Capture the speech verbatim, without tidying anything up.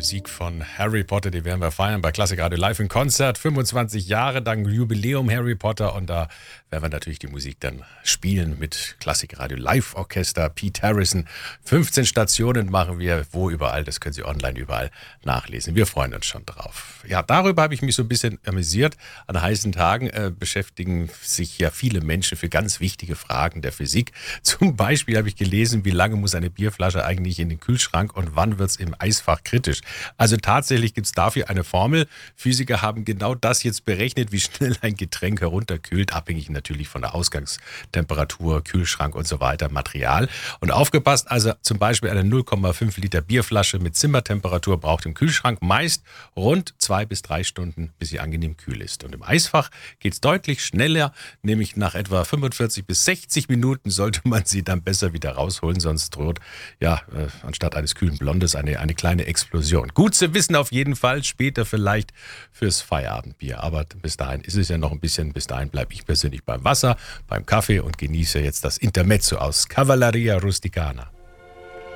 Musik von Harry Potter, die werden wir feiern bei Klassik Radio Live in Konzert. fünfundzwanzig Jahre, dann Jubiläum Harry Potter, und da werden wir natürlich die Musik dann spielen mit Klassik Radio Live Orchester, Pete Harrison. fünfzehn Stationen machen wir, wo überall, das können Sie online überall nachlesen. Wir freuen uns schon drauf. Ja, darüber habe ich mich so ein bisschen amüsiert. An heißen Tagen äh, beschäftigen sich ja viele Menschen für ganz wichtige Fragen der Physik. Zum Beispiel habe ich gelesen, wie lange muss eine Bierflasche eigentlich in den Kühlschrank und wann wird es im Eisfach kritisch. Also tatsächlich gibt es dafür eine Formel. Physiker haben genau das jetzt berechnet, wie schnell ein Getränk herunterkühlt, abhängig natürlich von der Ausgangstemperatur, Kühlschrank und so weiter, Material. Und aufgepasst, also zum Beispiel eine null Komma fünf Liter Bierflasche mit Zimmertemperatur braucht im Kühlschrank meist rund zwei bis drei Stunden, bis sie angenehm kühl ist. Und im Eisfach geht es deutlich schneller, nämlich nach etwa fünfundvierzig bis sechzig Minuten sollte man sie dann besser wieder rausholen, sonst droht ja äh, anstatt eines kühlen Blondes eine, eine kleine Explosion. Gut zu wissen auf jeden Fall, später vielleicht fürs Feierabendbier. Aber bis dahin ist es ja noch ein bisschen, bis dahin bleibe ich persönlich beim Wasser, beim Kaffee und genieße jetzt das Intermezzo aus Cavalleria Rusticana.